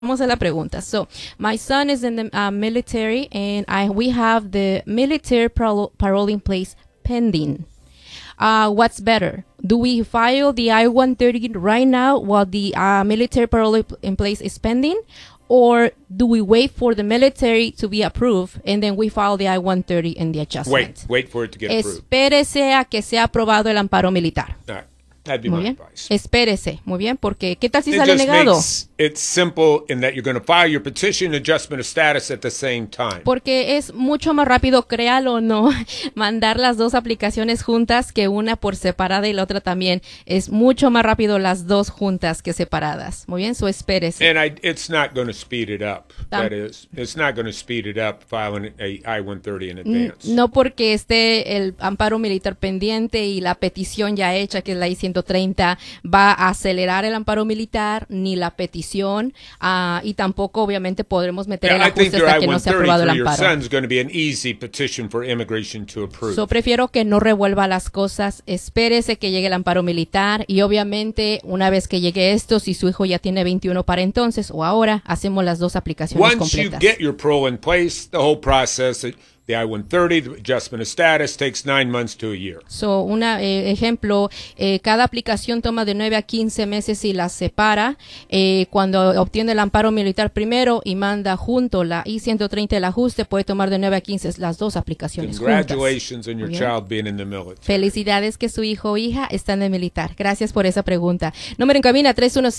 Vamos a la pregunta. So, my son is in the military, and we have the military parole in place pending. What's better? Do we file the I-130 right now while the military parole in place is pending? Or do we wait for the military to be approved and then we file the I-130 and the adjustment? Wait for it to get approved. Espérese a que sea aprobado el amparo militar. All right. That'd be Muy my bien. advice. Espérese. Muy bien, porque ¿qué tal si It sale just negado? makes it simple in that you're going to file your petition adjustment of status at the same time. Porque es mucho más rápido, créalo o no, mandar las dos aplicaciones juntas que una por separada y la otra también. Es mucho más rápido las dos juntas que separadas. Muy bien, so espérese. And it's not going to speed it up. That is, it's not going to speed it up filing a I-130 in advance. No porque esté el amparo militar pendiente y la petición ya hecha, que es la I-130, va a acelerar el amparo militar, ni la petición, y tampoco obviamente podremos meter el ajuste hasta que no sea aprobado el amparo. So, prefiero que no revuelva las cosas, espérese que llegue el amparo militar y obviamente una vez que llegue esto, si su hijo ya tiene 21 para entonces o ahora, hacemos las dos aplicaciones completas. Once you get your parole in place, the whole process, the I-130, the adjustment of status, takes 9 months to a year. So, ejemplo, cada aplicación toma de 9 a 15 meses y la separa. Cuando obtiene el amparo militar primero y manda junto la I-130 el ajuste, puede tomar de 9 a 15 las dos aplicaciones Congratulations juntas. on your child being in the military. Felicidades que su hijo o hija está en el militar. Gracias por esa pregunta. Número en cabina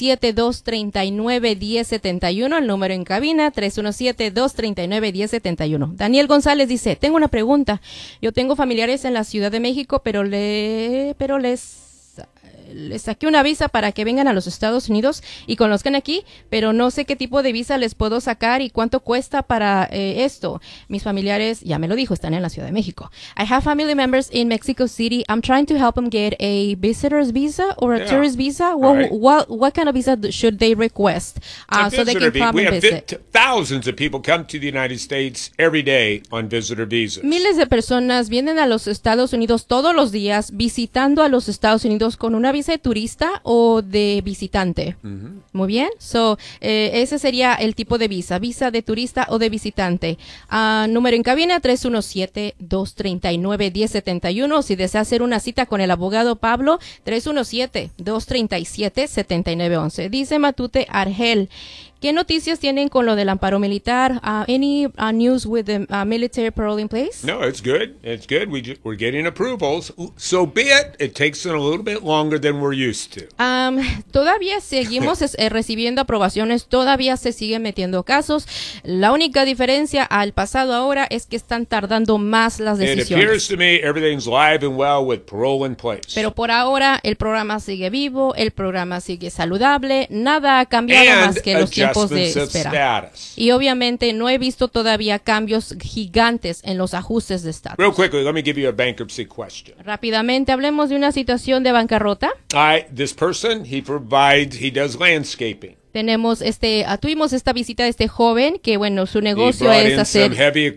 317-239-1071. El número en cabina 317-239-1071. Daniel González dice, tengo una pregunta. Yo tengo familiares en la Ciudad de México, pero les saqué una visa para que vengan a los Estados Unidos y conozcan aquí, pero no sé qué tipo de visa les puedo sacar y cuánto cuesta para esto. Mis familiares, ya me lo dijo, están en la Ciudad de México. I have family members in Mexico City. I'm trying to help them get a visitor's visa or a tourist visa. What kind of visa should they request so they can come and visit? Thousands of people come to the United States every day on visitor visas. Miles de personas vienen a los Estados Unidos todos los días visitando a los Estados Unidos con una visa de turista o de visitante. Muy bien. So, ese sería el tipo de visa de turista o de visitante. Número en cabina 317-239-1071. Si desea hacer una cita con el abogado Pablo, 317-237-7911. Dice Matute Argel, ¿qué noticias tienen con lo del amparo militar? Any news with the military parole in place? No, it's good. It's good. We're getting approvals. So be it. It takes a little bit longer than we're used to. Todavía seguimos recibiendo aprobaciones. Todavía se siguen metiendo casos. La única diferencia al pasado ahora es que están tardando más las decisiones. It appears to me everything's live and well with parole in place. Pero por ahora el programa sigue vivo, el programa sigue saludable. Nada ha cambiado más que los tiempos de espera. Y obviamente no he visto todavía cambios gigantes en los ajustes de estatus. Real quickly, let me give you a bankruptcy question. Rápidamente hablemos de una situación de bancarrota. This person, he does landscaping. Tuvimos esta visita de este joven que, bueno, su negocio es hacer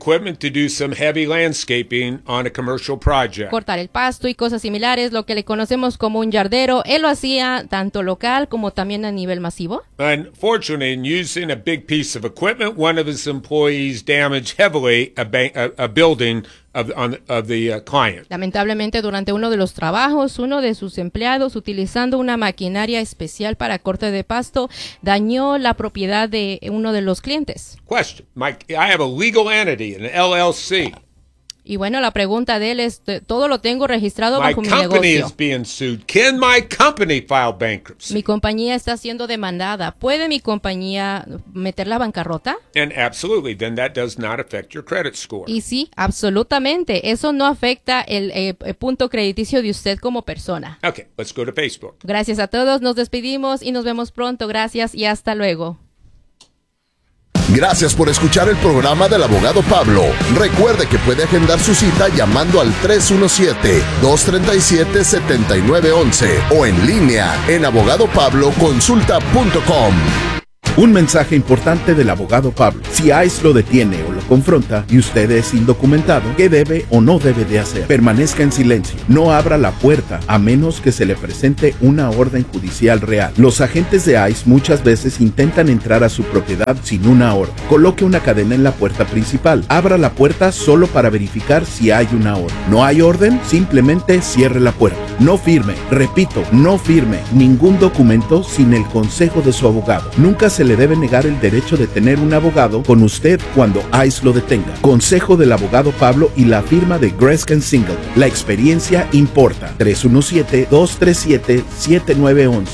cortar el pasto y cosas similares, lo que le conocemos como un yardero. Él lo hacía tanto local como también a nivel masivo. Unfortunately, in using a big piece of equipment, one of his employees damaged heavily a building of the client. Lamentablemente, durante uno de los trabajos, uno de sus empleados, utilizando una maquinaria especial para corte de pasto, dañó la propiedad de uno de los clientes. Question. I have a legal entity, an LLC. Y bueno, la pregunta de él es, todo lo tengo registrado bajo mi negocio. My company is being sued. Can my company file bankruptcy? Mi compañía está siendo demandada. ¿Puede mi compañía meter la bancarrota? And absolutely, then that does not affect your credit score. Y sí, absolutamente. Eso no afecta el punto crediticio de usted como persona. Okay, let's go to Facebook. Gracias a todos, nos despedimos y nos vemos pronto. Gracias y hasta luego. Gracias por escuchar el programa del abogado Pablo. Recuerde que puede agendar su cita llamando al 317-237-7911 o en línea en abogadopabloconsulta.com. Un mensaje importante del abogado Pablo. Si ICE lo detiene o lo confronta y usted es indocumentado, ¿qué debe o no debe de hacer? Permanezca en silencio. No abra la puerta a menos que se le presente una orden judicial real. Los agentes de ICE muchas veces intentan entrar a su propiedad sin una orden. Coloque una cadena en la puerta principal. Abra la puerta solo para verificar si hay una orden. ¿No hay orden? Simplemente cierre la puerta. No firme, repito, no firme ningún documento sin el consejo de su abogado. Nunca se le debe negar el derecho de tener un abogado con usted cuando ICE lo detenga. Consejo del abogado Pablo y la firma de Greskin Singleton. La experiencia importa. 317-237-7911.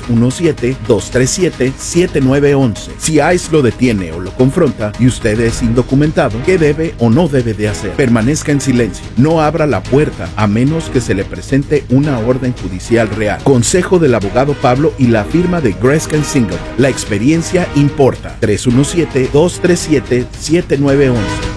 317-237-7911. Si ICE lo detiene o lo confronta y usted es indocumentado, ¿qué debe o no debe de hacer? Permanezca en silencio. No abra la puerta a menos que se le presente una orden judicial real. Consejo del abogado Pablo y la firma de Greskin Singleton. La experiencia importa. 317-237-7911.